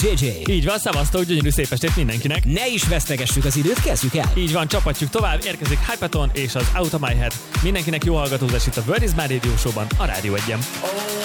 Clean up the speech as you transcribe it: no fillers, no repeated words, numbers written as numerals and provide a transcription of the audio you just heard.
JJ. Így van, szevasztok, gyönyörű szép estét mindenkinek. Ne is vesztegessük az időt, kezdjük el. Így van, csapatjuk tovább, érkezik Hypaton és az Out of My Head. Mindenkinek jó hallgatózás itt a World is My Radio Show-ban, a Rádió 1-en.